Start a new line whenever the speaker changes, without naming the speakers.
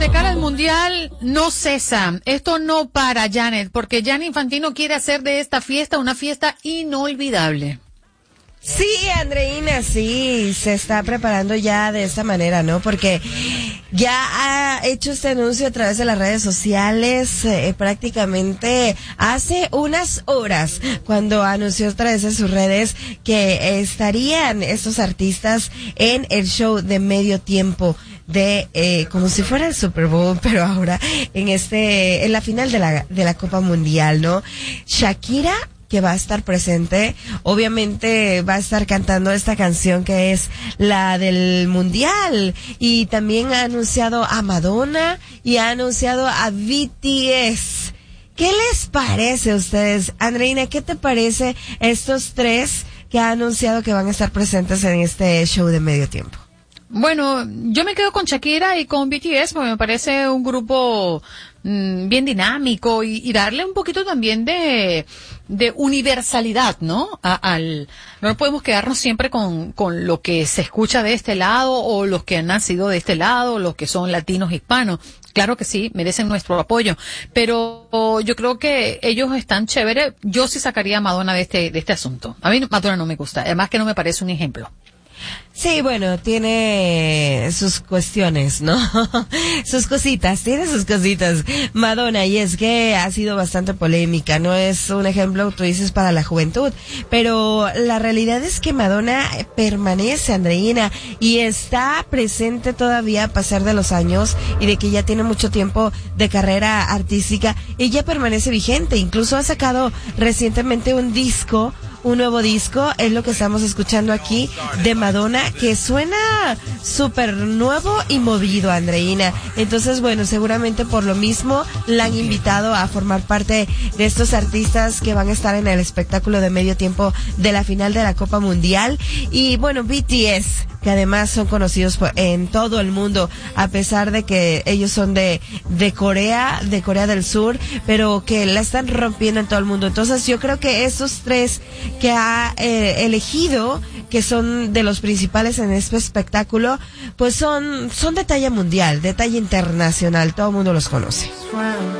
de cara al Mundial no cesa. Esto no para, Janet, porque Gianni Infantino quiere hacer de esta fiesta una fiesta inolvidable.
Sí, Andreina, sí, se está preparando ya de esta manera, ¿no? Porque ya ha hecho este anuncio a través de las redes sociales prácticamente hace unas horas, cuando anunció a través de sus redes que estarían estos artistas en el show de medio tiempo de como si fuera el Super Bowl, pero ahora en la final de la Copa Mundial, ¿no? Shakira, que va a estar presente, obviamente va a estar cantando esta canción que es la del Mundial, y también ha anunciado a Madonna y ha anunciado a BTS. ¿Qué les parece a ustedes? Andreina, ¿qué te parece estos tres que ha anunciado que van a estar presentes en este show de medio tiempo?
Bueno, yo me quedo con Shakira y con BTS porque me parece un grupo bien dinámico y darle un poquito también de universalidad, ¿no? No podemos quedarnos siempre con lo que se escucha de este lado o los que han nacido de este lado, los que son latinos hispanos. Claro que sí, merecen nuestro apoyo, pero yo creo que ellos están chéveres. Yo sí sacaría a Madonna de este asunto. A mí Madonna no me gusta, además que no me parece un ejemplo.
Sí, bueno, tiene sus cuestiones, ¿no? Tiene sus cositas. Madonna, y es que ha sido bastante polémica, no es un ejemplo, tú dices, para la juventud, pero la realidad es que Madonna permanece, Andreina, y está presente todavía a pesar de los años y de que ya tiene mucho tiempo de carrera artística. Ella permanece vigente, incluso ha sacado recientemente un nuevo disco, es lo que estamos escuchando aquí de Madonna, que suena súper nuevo y movido, Andreina. Entonces, bueno, seguramente por lo mismo la han invitado a formar parte de estos artistas que van a estar en el espectáculo de medio tiempo de la final de la Copa Mundial. Y bueno, BTS, que además son conocidos en todo el mundo, a pesar de que ellos son de Corea del Sur, pero que la están rompiendo en todo el mundo. Entonces yo creo que estos tres que ha elegido, que son de los principales en este espectáculo, pues son de talla mundial, de talla internacional, todo el mundo los conoce.